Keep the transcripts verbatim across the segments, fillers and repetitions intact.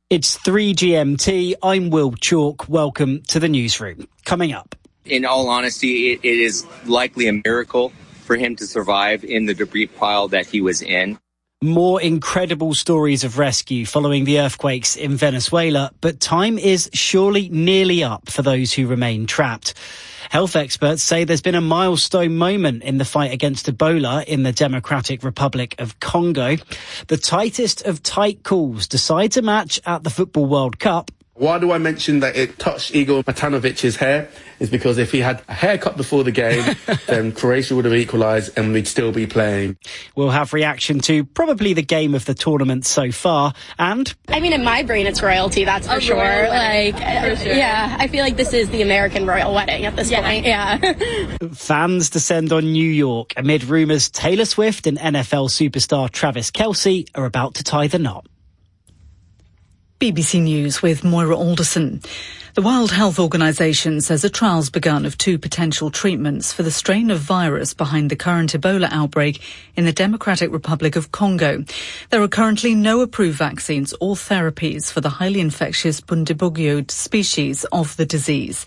It's three G M T. I'm Will Chalk. Welcome to the newsroom. Coming up. In all honesty, it, it is likely a miracle for him to survive in the debris pile that he was in. More incredible stories of rescue following the earthquakes in Venezuela, but time is surely nearly up for those who remain trapped. Health experts say there's been a milestone moment in the fight against Ebola in the Democratic Republic of Congo. The tightest of tight calls decides a match at the Football World Cup. Why do I mention that it touched Igor Matanovic's hair? Is because if he had a haircut before the game, then Croatia would have equalised and we'd still be playing. We'll have reaction to probably the game of the tournament so far. And I mean, in my brain, it's royalty, that's for, sure. Like, for sure. Yeah, I feel like this is the American royal wedding at this yeah. point. Yeah. Fans descend on New York amid rumours Taylor Swift and N F L superstar Travis Kelce are about to tie the knot. B B C News with Moira Alderson. The World Health Organization says a trial's begun of two potential treatments for the strain of virus behind the current Ebola outbreak in the Democratic Republic of Congo. There are currently no approved vaccines or therapies for the highly infectious Bundibugyo species of the disease.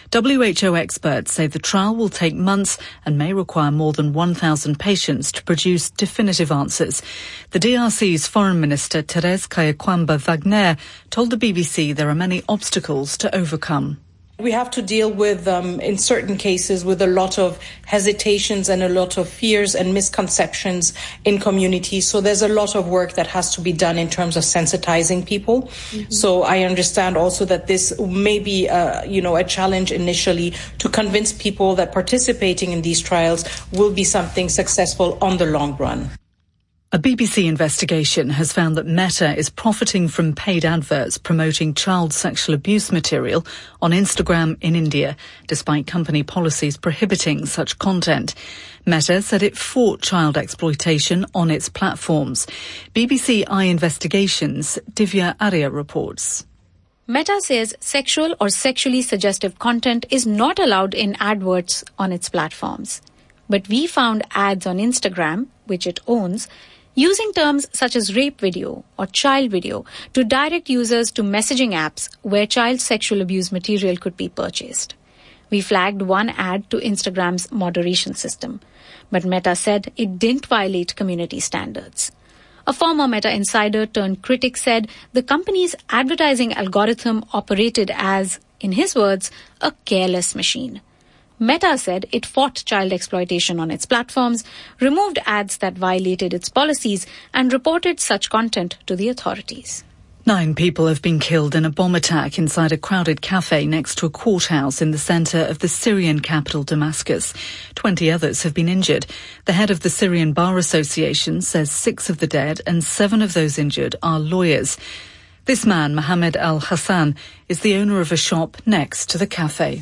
W H O experts say the trial will take months and may require more than one thousand patients to produce definitive answers. The D R C's Foreign Minister Therese Kayakwamba Wagner told the B B C there are many obstacles to overcome. We have to deal with, um, in certain cases, with a lot of hesitations and a lot of fears and misconceptions in communities. So there's a lot of work that has to be done in terms of sensitizing people. Mm-hmm. So I understand also that this may be, uh, you know, a challenge initially to convince people that participating in these trials will be something successful on the long run. A B B C investigation has found that Meta is profiting from paid adverts promoting child sexual abuse material on Instagram in India, despite company policies prohibiting such content. Meta said it fought child exploitation on its platforms. B B C Eye Investigations' Divya Arya reports. Meta says sexual or sexually suggestive content is not allowed in adverts on its platforms. But we found ads on Instagram, which it owns, using terms such as rape video or child video to direct users to messaging apps where child sexual abuse material could be purchased. We flagged one ad to Instagram's moderation system, but Meta said it didn't violate community standards. A former Meta insider turned critic said the company's advertising algorithm operated as, in his words, a careless machine. Meta said it fought child exploitation on its platforms, removed ads that violated its policies, and reported such content to the authorities. Nine people have been killed in a bomb attack inside a crowded cafe next to a courthouse in the centre of the Syrian capital Damascus. Twenty others have been injured. The head of the Syrian Bar Association says six of the dead and seven of those injured are lawyers. This man, Mohammed Al-Hassan, is the owner of a shop next to the cafe.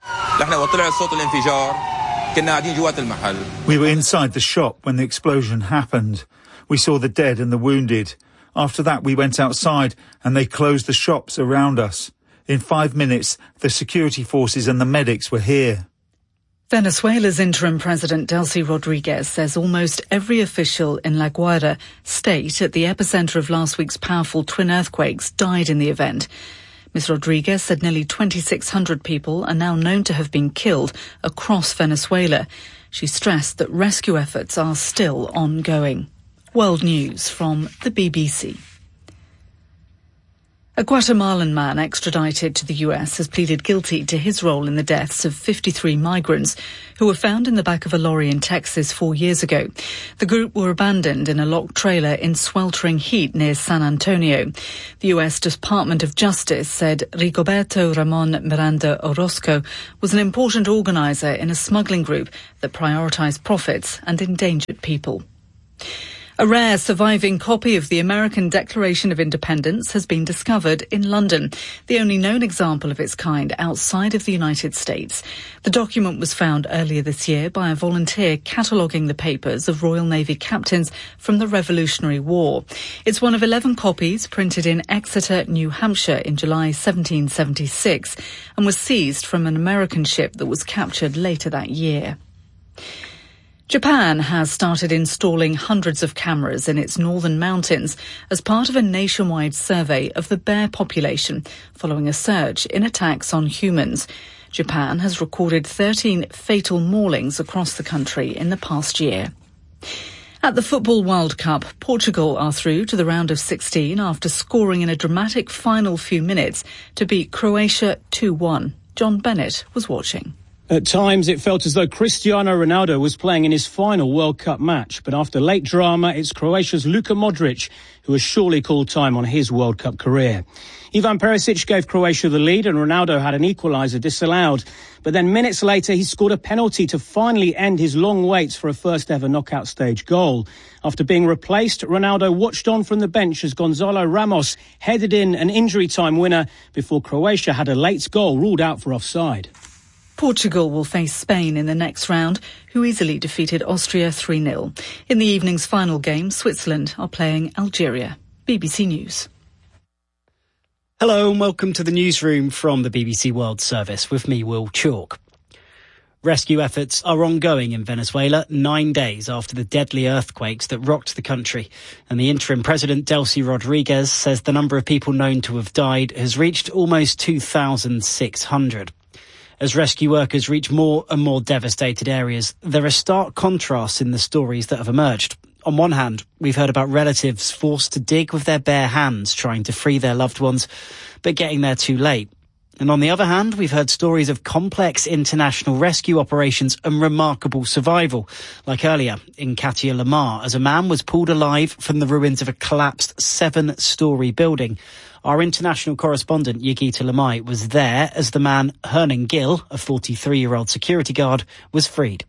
We were inside the shop when the explosion happened. We saw the dead and the wounded. After that, we went outside and they closed the shops around us. In five minutes, the security forces and the medics were here. Venezuela's interim president Delcy Rodriguez says almost every official in La Guaira state at the epicenter of last week's powerful twin earthquakes died in the event. Miz Rodriguez said nearly twenty-six hundred people are now known to have been killed across Venezuela. She stressed that rescue efforts are still ongoing. World News from the B B C. A Guatemalan man extradited to the U S has pleaded guilty to his role in the deaths of fifty-three migrants who were found in the back of a lorry in Texas four years ago. The group were abandoned in a locked trailer in sweltering heat near San Antonio. The U S Department of Justice said Rigoberto Ramon Miranda Orozco was an important organizer in a smuggling group that prioritized profits and endangered people. A rare surviving copy of the American Declaration of Independence has been discovered in London, the only known example of its kind outside of the United States. The document was found earlier this year by a volunteer cataloguing the papers of Royal Navy captains from the Revolutionary War. It's one of eleven copies printed in Exeter, New Hampshire in July seventeen seventy-six and was seized from an American ship that was captured later that year. Japan has started installing hundreds of cameras in its northern mountains as part of a nationwide survey of the bear population following a surge in attacks on humans. Japan has recorded thirteen fatal maulings across the country in the past year. At the Football World Cup, Portugal are through to the round of sixteen after scoring in a dramatic final few minutes to beat Croatia two one. John Bennett was watching. At times, it felt as though Cristiano Ronaldo was playing in his final World Cup match. But after late drama, it's Croatia's Luka Modric who has surely called time on his World Cup career. Ivan Perisic gave Croatia the lead and Ronaldo had an equaliser disallowed. But then minutes later, he scored a penalty to finally end his long wait for a first-ever knockout stage goal. After being replaced, Ronaldo watched on from the bench as Gonzalo Ramos headed in an injury-time winner before Croatia had a late goal ruled out for offside. Portugal will face Spain in the next round, who easily defeated Austria three nil. In the evening's final game, Switzerland are playing Algeria. B B C News. Hello and welcome to the newsroom from the B B C World Service with me, Will Chalk. Rescue efforts are ongoing in Venezuela nine days after the deadly earthquakes that rocked the country. And the interim president, Delcy Rodriguez, says the number of people known to have died has reached almost two thousand six hundred. As rescue workers reach more and more devastated areas, there are stark contrasts in the stories that have emerged. On one hand, we've heard about relatives forced to dig with their bare hands trying to free their loved ones, but getting there too late. And on the other hand, we've heard stories of complex international rescue operations and remarkable survival, like earlier in Katia Lamar, as a man was pulled alive from the ruins of a collapsed seven-storey building. Our international correspondent, Yagita Lamai, was there as the man, Hernan Gill, a forty-three-year-old security guard, was freed.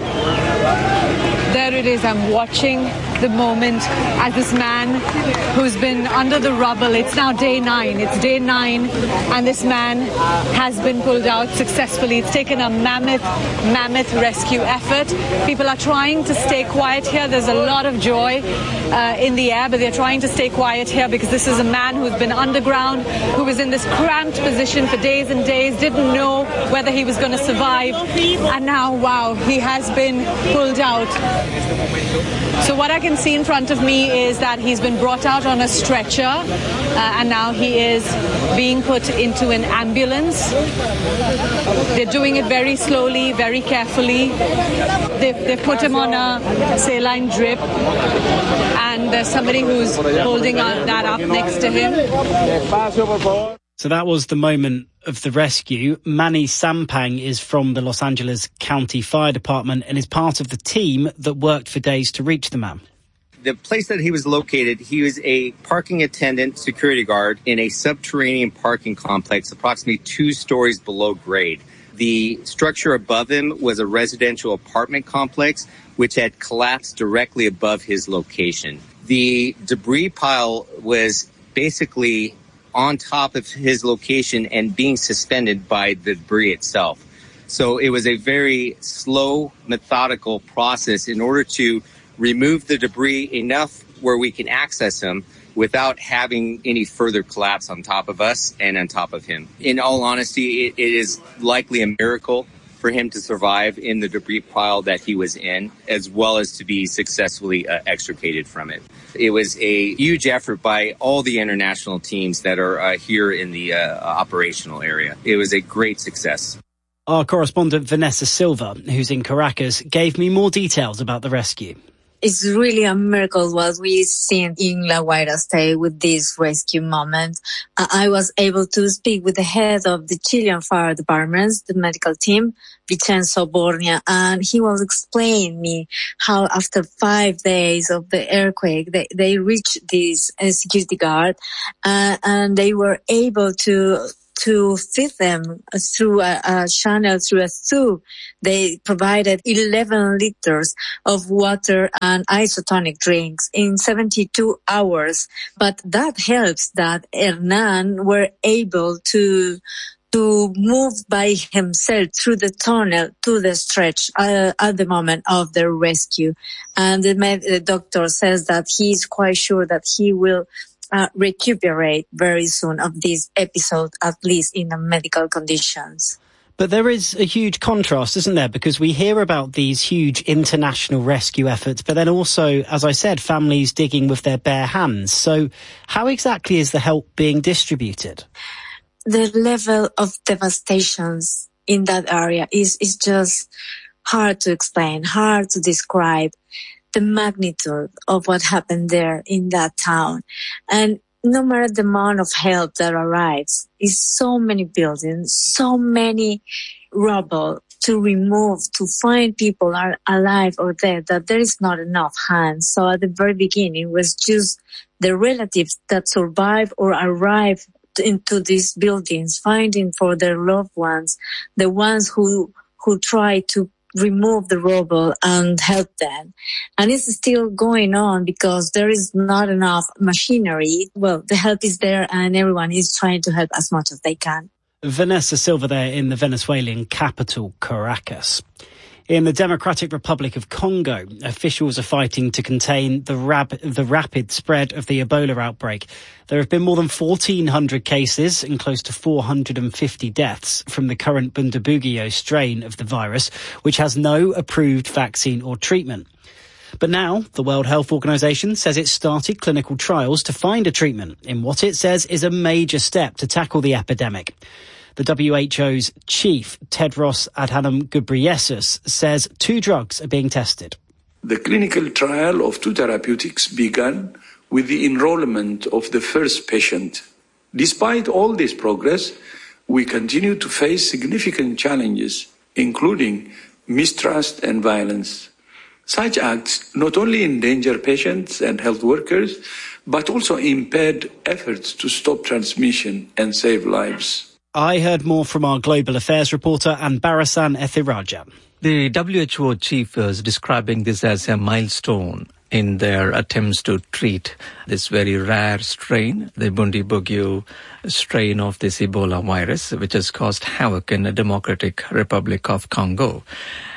There it is. I'm watching the moment as this man who's been under the rubble, it's now day nine, it's day nine, and this man has been pulled out successfully. It's taken a mammoth, mammoth rescue effort. People are trying to stay quiet here. There's a lot of joy uh, in the air, but they're trying to stay quiet here because this is a man who's been underground, who was in this cramped position for days and days, didn't know whether he was going to survive, and now, wow, he has been pulled out. So what I can see in front of me is that he's been brought out on a stretcher uh, and now he is being put into an ambulance. They're doing it very slowly, very carefully. They've, they've put him on a saline drip and there's somebody who's holding that up next to him. So that was the moment of the rescue. Manny Sampang is from the Los Angeles County Fire Department and is part of the team that worked for days to reach the man. The place that he was located, he was a parking attendant security guard in a subterranean parking complex approximately two stories below grade. The structure above him was a residential apartment complex which had collapsed directly above his location. The debris pile was basically on top of his location and being suspended by the debris itself. So it was a very slow, methodical process in order to remove the debris enough where we can access him without having any further collapse on top of us and on top of him. In all honesty, it, it is likely a miracle for him to survive in the debris pile that he was in, as well as to be successfully uh, extricated from it. It was a huge effort by all the international teams that are uh, here in the uh, operational area. It was a great success. Our correspondent Vanessa Silva, who's in Caracas, gave me more details about the rescue. It's really a miracle what we've seen in La Guaira State with this rescue moment. I was able to speak with the head of the Chilean fire departments, the medical team, Vincenzo Bornia, and he was explaining me how after five days of the earthquake, they, they reached this uh, security guard, uh, and they were able to to feed them through a, a channel, through a tube. They provided eleven liters of water and isotonic drinks in seventy-two hours. But that helps that Hernan were able to to move by himself through the tunnel to the stretch uh, at the moment of the rescue. And the, med- the doctor says that he's quite sure that he will Uh, recuperate very soon of this episode, at least in the medical conditions. But there is a huge contrast, isn't there? Because we hear about these huge international rescue efforts, but then also, as I said, families digging with their bare hands. So how exactly is the help being distributed? The level of devastations in that area is, is just hard to explain, hard to describe the magnitude of what happened there in that town. And no matter the amount of help that arrives, is so many buildings, so many rubble to remove, to find people are alive or dead, that there is not enough hands. So at the very beginning, it was just the relatives that survive or arrive into these buildings, finding for their loved ones, the ones who, who try to remove the rubble and help them. And it's still going on because there is not enough machinery. Well, the help is there and everyone is trying to help as much as they can. Vanessa Silva there in the Venezuelan capital, Caracas. In the Democratic Republic of Congo, officials are fighting to contain the, rap- the rapid spread of the Ebola outbreak. There have been more than fourteen hundred cases and close to four hundred fifty deaths from the current Bundibugyo strain of the virus, which has no approved vaccine or treatment. But now, the World Health Organization says it's started clinical trials to find a treatment in what it says is a major step to tackle the epidemic. The W H O's chief, Tedros Adhanom Ghebreyesus, says two drugs are being tested. The clinical trial of two therapeutics began with the enrollment of the first patient. Despite all this progress, we continue to face significant challenges, including mistrust and violence. Such acts not only endanger patients and health workers, but also impede efforts to stop transmission and save lives. I heard more from our global affairs reporter, Anbarasan Ethiraja. The W H O chief is describing this as a milestone in their attempts to treat this very rare strain, the Bundibugyo strain of this Ebola virus, which has caused havoc in the Democratic Republic of Congo.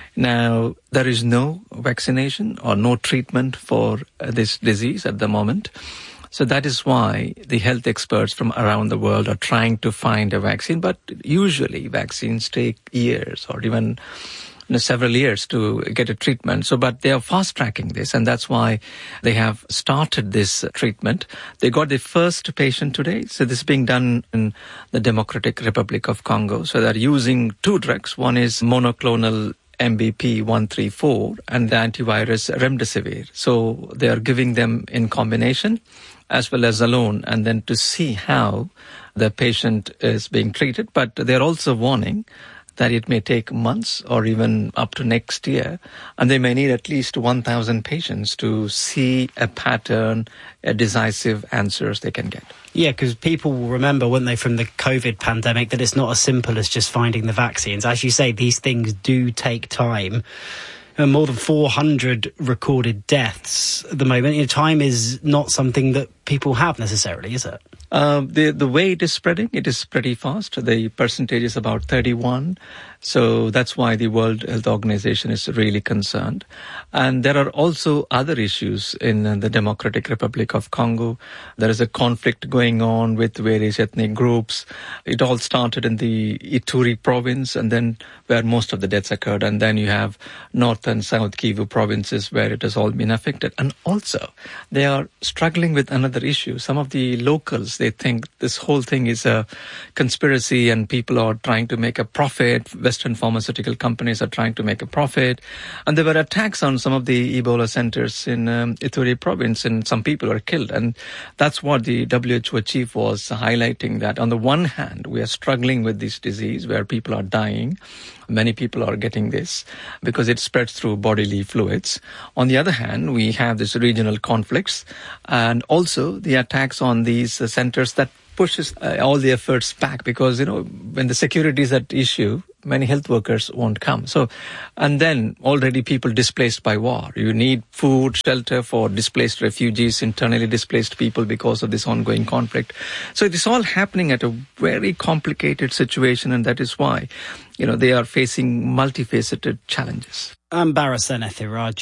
Now, there is no vaccination or no treatment for this disease at the moment. So that is why the health experts from around the world are trying to find a vaccine. But usually vaccines take years or even you know, several years to get a treatment. So, but they are fast tracking this, and that's why they have started this treatment. They got the first patient today. So this is being done in the Democratic Republic of Congo. So they're using two drugs. One is monoclonal M B P one thirty-four and the antivirus remdesivir. So they are giving them in combination as well as alone, and then to see how the patient is being treated. But they're also warning that it may take months or even up to next year, and they may need at least one thousand patients to see a pattern, a decisive answers they can get. Yeah, because people will remember, won't they, from the COVID pandemic, that it's not as simple as just finding the vaccines. As you say, these things do take time. And more than four hundred recorded deaths at the moment. You know, time is not something that people have necessarily, is it? Um, the the way it is spreading, it is pretty fast. The percentage is about thirty-one. So that's why the World Health Organization is really concerned. And there are also other issues in the Democratic Republic of Congo. There is a conflict going on with various ethnic groups. It all started in the Ituri province, and then where most of the deaths occurred. And then you have North and South Kivu provinces where it has all been affected. And also, they are struggling with another issue. Some of the locals, they think this whole thing is a conspiracy and people are trying to make a profit. Western pharmaceutical companies are trying to make a profit. And there were attacks on some of the Ebola centers in um, Ituri province, and some people were killed. And that's what the W H O chief was highlighting, that on the one hand, we are struggling with this disease where people are dying. Many people are getting this because it spreads through bodily fluids. On the other hand, we have these regional conflicts and also the attacks on these uh, centers that pushes uh, all the efforts back, because, you know, when the security is at issue, many health workers won't come. So, and then already people displaced by war. You need food, shelter for displaced refugees, internally displaced people because of this ongoing conflict. So it is all happening at a very complicated situation, and that is why, you know, they are facing multifaceted challenges. Anbarasan Ethiraja.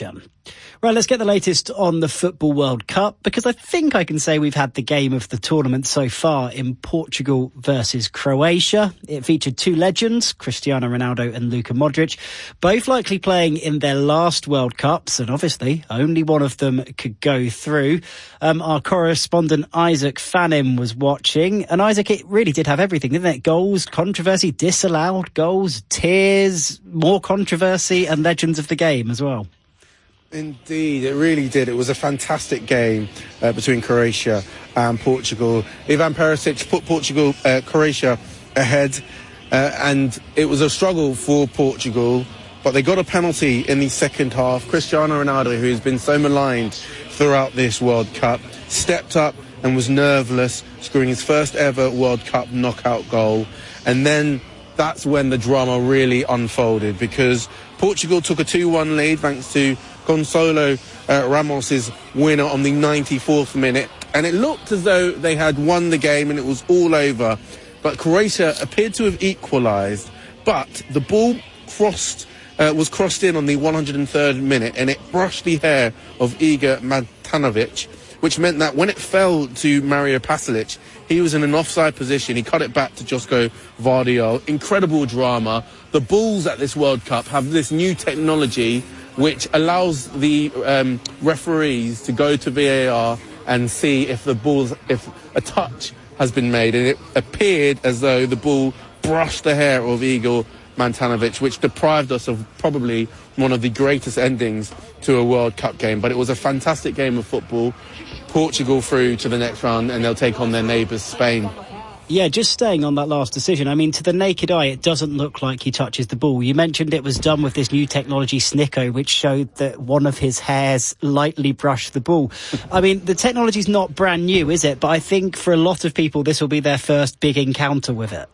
Right, let's get the latest on the Football World Cup, because I think I can say we've had the game of the tournament so far in Portugal versus Croatia. It featured two legends, Cristiano Ronaldo and Luka Modric, both likely playing in their last World Cups, and obviously only one of them could go through. Um, our correspondent Isaac Fanim was watching, and Isaac, it really did have everything, didn't it? Goals, controversy, disallowed goals, tears, more controversy, and legends of the game as well. Indeed, it really did. It was a fantastic game uh, between Croatia and Portugal. Ivan Perisic put Portugal, uh, Croatia ahead, uh, and it was a struggle for Portugal, but they got a penalty in the second half. Cristiano Ronaldo, who has been so maligned throughout this World Cup, stepped up and was nerveless, scoring his first ever World Cup knockout goal. And then that's when the drama really unfolded, because Portugal took a two one lead thanks to Gonçalo uh, Ramos's winner on the ninety-fourth minute, and it looked as though they had won the game and it was all over. But Croatia appeared to have equalised, but the ball crossed uh, was crossed in on the one hundred third minute, and it brushed the hair of Igor Matanovic, which meant that when it fell to Mario Pasalic, he was in an offside position. He cut it back to Josko Vardiol. Incredible drama. The Bulls at this World Cup have this new technology which allows the um, referees to go to V A R and see if the ball's, if a touch has been made. And it appeared as though the ball brushed the hair of Igor Matanovic, which deprived us of probably one of the greatest endings to a World Cup game. But it was a fantastic game of football. Portugal through to the next round, and they'll take on their neighbours, Spain. Yeah, just staying on that last decision, I mean, to the naked eye, it doesn't look like he touches the ball. You mentioned it was done with this new technology, Snicko, which showed that one of his hairs lightly brushed the ball. I mean, the technology's not brand new, is it? But I think for a lot of people, this will be their first big encounter with it.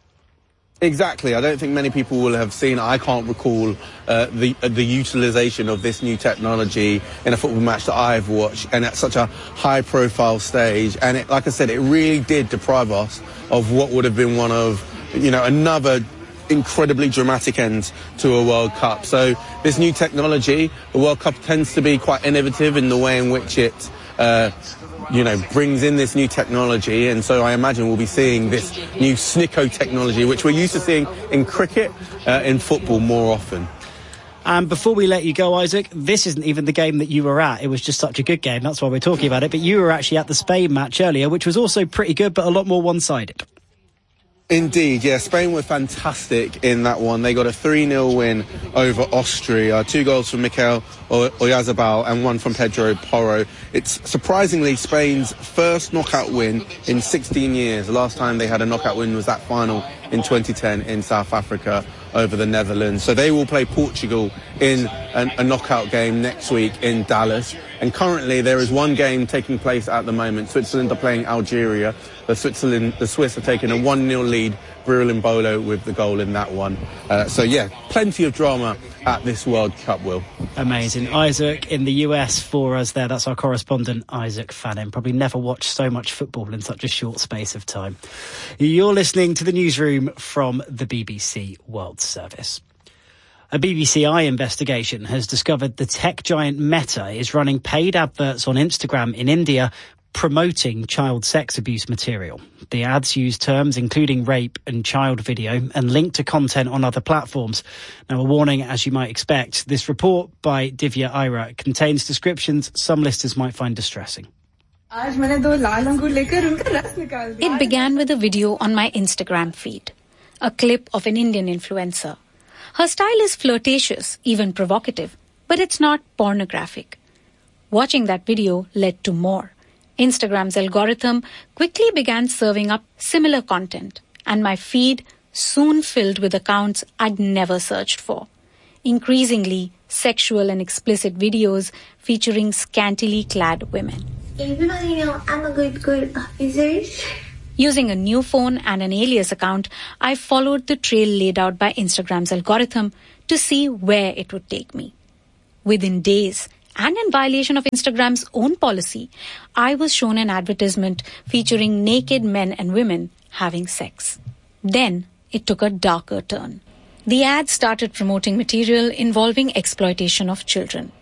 Exactly. I don't think many people will have seen it. I can't recall uh, the uh, the utilisation of this new technology in a football match that I've watched, and at such a high-profile stage. And it, like I said, it really did deprive us of what would have been one of, you know, another incredibly dramatic end to a World Cup. So this new technology, the World Cup tends to be quite innovative in the way in which it uh, you know, brings in this new technology, and so I imagine we'll be seeing this new Snicko technology, which we're used to seeing in cricket, uh, in football more often. And before we let you go, Isaac, this isn't even the game that you were at. It was just such a good game. That's why we're talking about it. But you were actually at the Spain match earlier, which was also pretty good, but a lot more one-sided. Indeed, yeah. Spain were fantastic in that one. They got a three nil win over Austria. Two goals from Mikel Oyarzabal and one from Pedro Porro. It's surprisingly Spain's first knockout win in sixteen years. The last time they had a knockout win was that final in twenty ten in South Africa over the Netherlands. So they will play Portugal in an, a knockout game next week in Dallas. And currently there is one game taking place at the moment. Switzerland are playing Algeria. The Switzerland, the Swiss are taking a one nil lead. Bril Mbolo with the goal in that one. Uh, so yeah, plenty of drama at this World Cup, Will. Amazing. Isaac in the U S for us there. That's our correspondent, Isaac Fanim. Probably never watched so much football in such a short space of time. You're listening to the newsroom from the B B C World Service. A B B C Eye investigation has discovered the tech giant Meta is running paid adverts on Instagram in India promoting child sex abuse material. The ads use terms including rape and child video and link to content on other platforms. Now, a warning, as you might expect, this report by Divya Ira contains descriptions some listeners might find distressing. It began with a video on my Instagram feed, a clip of an Indian influencer. Her style is flirtatious, even provocative, but it's not pornographic. Watching that video led to more. Instagram's algorithm quickly began serving up similar content, and my feed soon filled with accounts I'd never searched for. Increasingly, sexual and explicit videos featuring scantily clad women. Everybody know I'm a good girl officer. Using a new phone and an alias account, I followed the trail laid out by Instagram's algorithm to see where it would take me. Within days, and in violation of Instagram's own policy, I was shown an advertisement featuring naked men and women having sex. Then it took a darker turn. The ad started promoting material involving exploitation of children.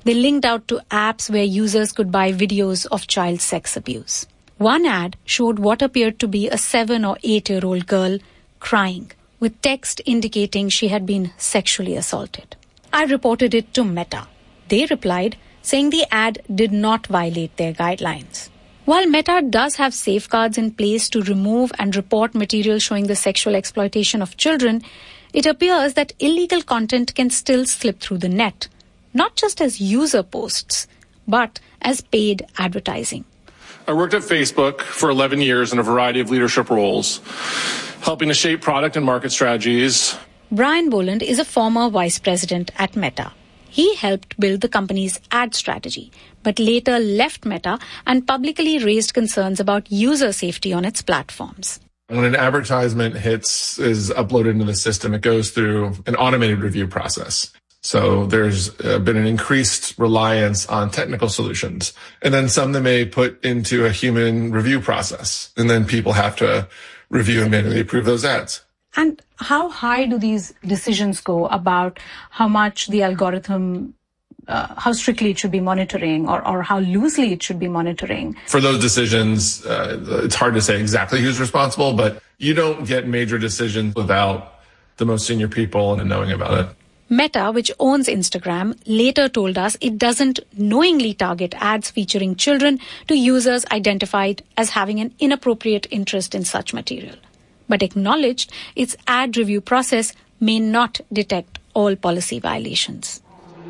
They linked out to apps where users could buy videos of child sex abuse. One ad showed what appeared to be a seven or eight-year-old girl crying, with text indicating she had been sexually assaulted. I reported it to Meta. They replied, saying the ad did not violate their guidelines. While Meta does have safeguards in place to remove and report material showing the sexual exploitation of children, it appears that illegal content can still slip through the net, not just as user posts, but as paid advertising. I worked at Facebook for eleven years in a variety of leadership roles, helping to shape product and market strategies. Brian Boland is a former vice president at Meta. He helped build the company's ad strategy, but later left Meta and publicly raised concerns about user safety on its platforms. When an advertisement hits, is uploaded into the system, it goes through an automated review process. So there's uh, been an increased reliance on technical solutions. And then some they may put into a human review process. And then people have to review and manually approve those ads. And how high do these decisions go about how much the algorithm, uh, how strictly it should be monitoring or, or how loosely it should be monitoring? For those decisions, uh, it's hard to say exactly who's responsible, but you don't get major decisions without the most senior people and knowing about it. Meta, which owns Instagram, later told us it doesn't knowingly target ads featuring children to users identified as having an inappropriate interest in such material, but acknowledged its ad review process may not detect all policy violations.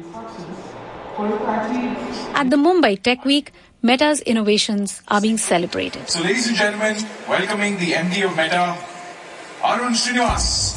At the Mumbai Tech Week, Meta's innovations are being celebrated. So, ladies and gentlemen, welcoming the M D of Meta, Arun Srinivas.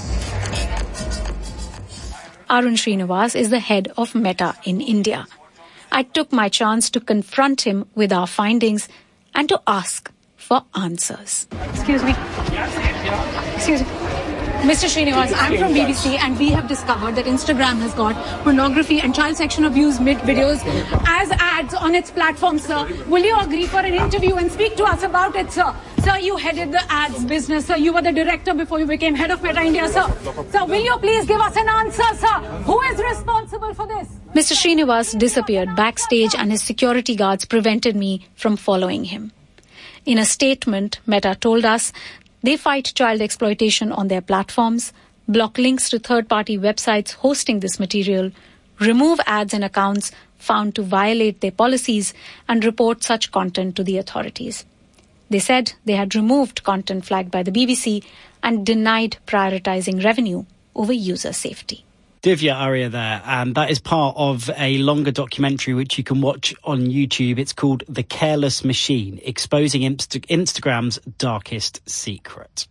Arun Srinivas is the head of Meta in India. I took my chance to confront him with our findings and to ask for answers. Excuse me. Excuse me. Mister Srinivas, I'm from B B C and we have discovered that Instagram has got pornography and child sexual abuse mid videos as ads on its platform, sir. Will you agree for an interview and speak to us about it, sir? Sir, you headed the ads business, sir. You were the director before you became head of Meta India, sir. Sir, will you please give us an answer, sir? Who is responsible for this? Mister Srinivas disappeared backstage and his security guards prevented me from following him. In a statement, Meta told us they fight child exploitation on their platforms, block links to third-party websites hosting this material, remove ads and accounts found to violate their policies, and report such content to the authorities. They said they had removed content flagged by the B B C and denied prioritizing revenue over user safety. Divya Arya there, and that is part of a longer documentary which you can watch on YouTube. It's called The Careless Machine, exposing Inst- Instagram's darkest secret.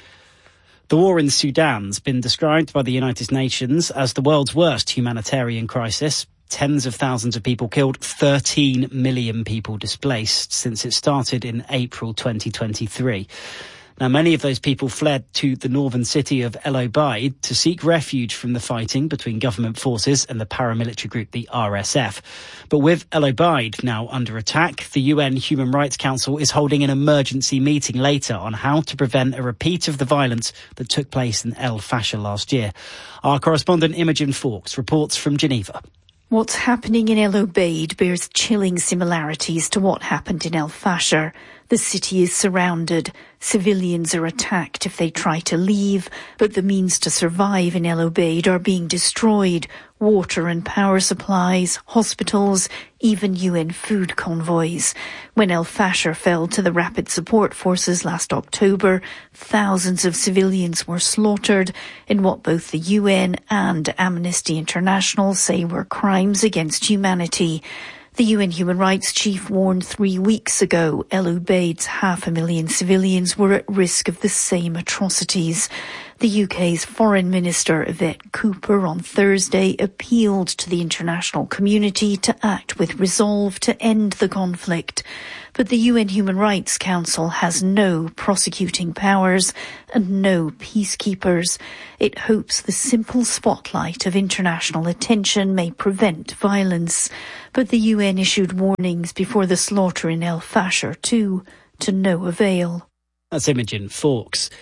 The war in Sudan's been described by the United Nations as the world's worst humanitarian crisis. Tens of thousands of people killed, thirteen million people displaced since it started in April twenty twenty-three. Now, many of those people fled to the northern city of El Obeid to seek refuge from the fighting between government forces and the paramilitary group, the R S F. But with El Obeid now under attack, the U N Human Rights Council is holding an emergency meeting later on how to prevent a repeat of the violence that took place in El Fasher last year. Our correspondent Imogen Fawkes reports from Geneva. What's happening in El Obeid bears chilling similarities to what happened in El Fasher. The city is surrounded. Civilians are attacked if they try to leave, but the means to survive in El Obeid are being destroyed. Water and power supplies, hospitals, even U N food convoys. When El Fasher fell to the Rapid Support Forces last October, thousands of civilians were slaughtered in what both the U N and Amnesty International say were crimes against humanity. The U N Human Rights Chief warned three weeks ago El Obeid's half a million civilians were at risk of the same atrocities. The U K's Foreign Minister Yvette Cooper on Thursday appealed to the international community to act with resolve to end the conflict. But the U N Human Rights Council has no prosecuting powers and no peacekeepers. It hopes the simple spotlight of international attention may prevent violence. But the U N issued warnings before the slaughter in El Fasher too, to no avail. That's Imogen Fawkes.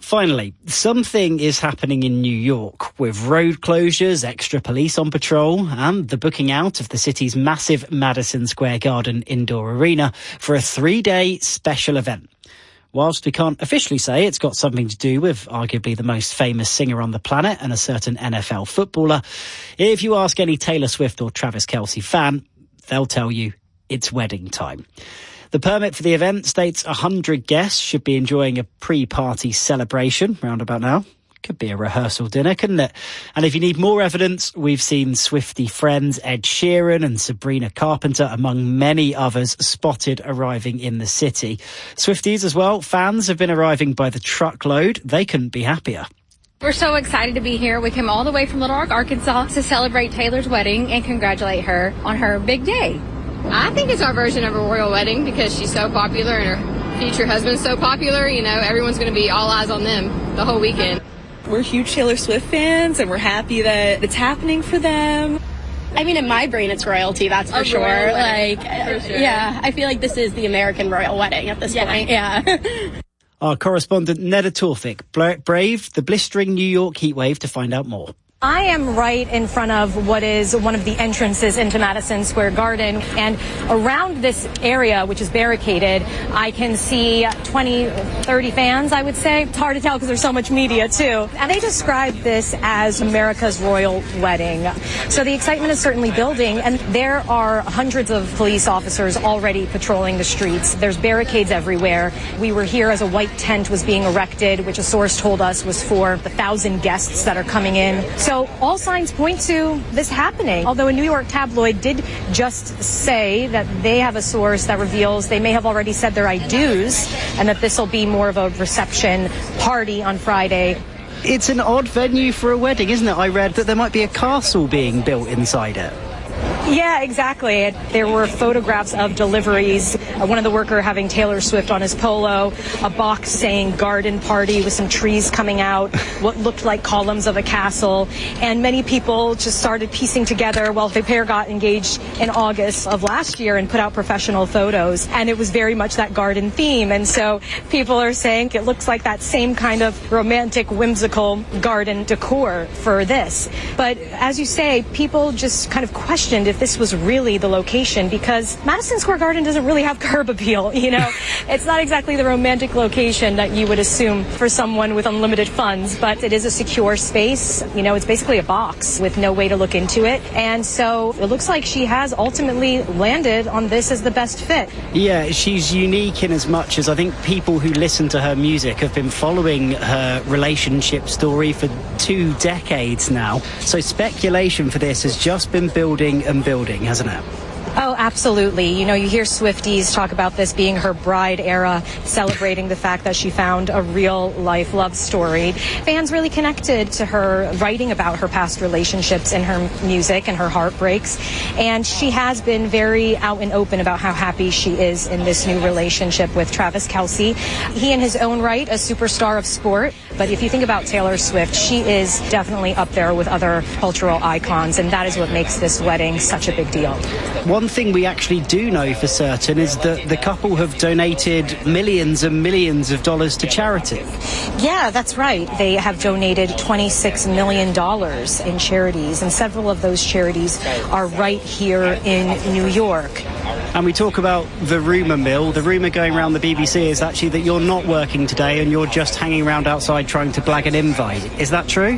Finally, something is happening in New York with road closures, extra police on patrol, and the booking out of the city's massive Madison Square Garden indoor arena for a three-day special event. Whilst we can't officially say it's got something to do with arguably the most famous singer on the planet and a certain N F L footballer, if you ask any Taylor Swift or Travis Kelce fan, they'll tell you it's wedding time. The permit for the event states one hundred guests should be enjoying a pre-party celebration round about now. Could be a rehearsal dinner, couldn't it? And if you need more evidence, we've seen Swiftie friends Ed Sheeran and Sabrina Carpenter, among many others, spotted arriving in the city. Swifties as well, fans have been arriving by the truckload. They couldn't be happier. We're so excited to be here. We came all the way from Little Rock, Arkansas to celebrate Taylor's wedding and congratulate her on her big day. I think it's our version of a royal wedding because she's so popular and her future husband's so popular. You know, everyone's going to be all eyes on them the whole weekend. We're huge Taylor Swift fans and we're happy that it's happening for them. I mean, in my brain, it's royalty, that's for a sure. Like, for sure. Yeah, I feel like this is the American royal wedding at this yeah. point. Yeah. Our correspondent Neda Tawfik braved the blistering New York heatwave to find out more. I am right in front of what is one of the entrances into Madison Square Garden, and around this area, which is barricaded, I can see twenty, thirty fans, I would say. It's hard to tell because there's so much media, too. And they describe this as America's royal wedding. So the excitement is certainly building, and there are hundreds of police officers already patrolling the streets. There's barricades everywhere. We were here as a white tent was being erected, which a source told us was for the thousand guests that are coming in. So So all signs point to this happening, although a New York tabloid did just say that they have a source that reveals they may have already said their I do's and that this will be more of a reception party on Friday. It's an odd venue for a wedding, isn't it? I read that there might be a castle being built inside it. Yeah, exactly. There were photographs of deliveries. Uh, one of the worker having Taylor Swift on his polo, a box saying garden party with some trees coming out, what looked like columns of a castle. And many people just started piecing together, well, the pair got engaged in August of last year and put out professional photos. And it was very much that garden theme. And so people are saying it looks like that same kind of romantic, whimsical garden decor for this. But as you say, people just kind of questioned if this was really the location, because Madison Square Garden doesn't really have curb appeal, you know. It's not exactly the romantic location that you would assume for someone with unlimited funds, but it is a secure space. You know, it's basically a box with no way to look into it. And so it looks like she has ultimately landed on this as the best fit. Yeah, she's unique in as much as I think people who listen to her music have been following her relationship story for two decades now. So speculation for this has just been building and building, hasn't it? Oh, absolutely. You know, you hear Swifties talk about this being her bride era, celebrating the fact that she found a real life love story. Fans really connected to her writing about her past relationships in her music and her heartbreaks. And she has been very out and open about how happy she is in this new relationship with Travis Kelce. He in his own right, a superstar of sport. But if you think about Taylor Swift, she is definitely up there with other cultural icons. And that is what makes this wedding such a big deal. One thing we actually do know for certain is that the couple have donated millions and millions of dollars to charity. Yeah, that's right. They have donated twenty-six million dollars in charities, and several of those charities are right here in New York. And we talk about the rumour mill. The rumour going around the B B C is actually that you're not working today and you're just hanging around outside trying to blag an invite. Is that true?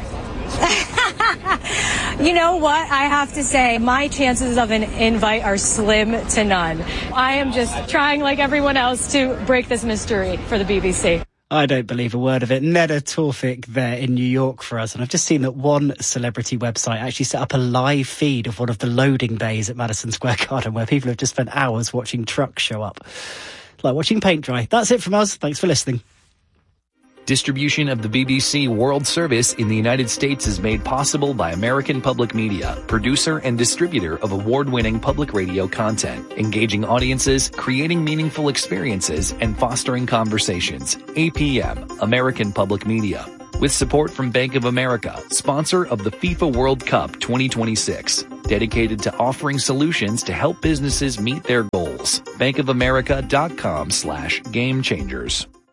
You know what? I have to say, my chances of an invite are slim to none. I am just trying, like everyone else, to break this mystery for the B B C. I don't believe a word of it. Neda Tawfik there in New York for us. And I've just seen that one celebrity website actually set up a live feed of one of the loading bays at Madison Square Garden where people have just spent hours watching trucks show up. Like watching paint dry. That's it from us. Thanks for listening. Distribution of the B B C World Service in the United States is made possible by American Public Media, producer and distributor of award-winning public radio content, engaging audiences, creating meaningful experiences, and fostering conversations. A P M, American Public Media. With support from Bank of America, sponsor of the FIFA World Cup twenty twenty-six. Dedicated to offering solutions to help businesses meet their goals. bankofamerica.com slash game changers.